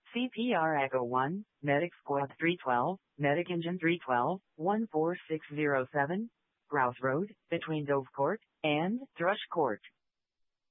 CPR Echo 1, Medic Squad 312, Medic Engine 312, 14607, Grouse Road, between Dove Court and Thrush Court.